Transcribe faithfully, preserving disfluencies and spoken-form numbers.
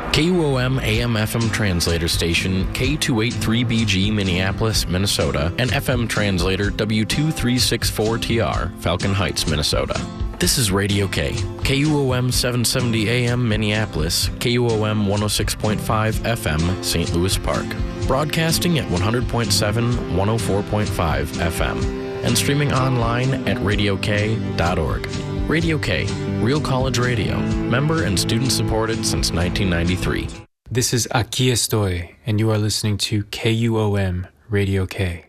K U O M A M F M translator station K two eighty-three B G Minneapolis, Minnesota, and F M translator W two three six four T R Falcon Heights, Minnesota. This is Radio K, K U O M seven seventy A M Minneapolis, K U O M one oh six point five F M Saint Louis Park, broadcasting at one hundred point seven, one oh four point five F M, and streaming online at radio k dot org. Radio K, Real College Radio, member and student supported since nineteen ninety-three. This is Aquí Estoy, and you are listening to K U O M Radio K.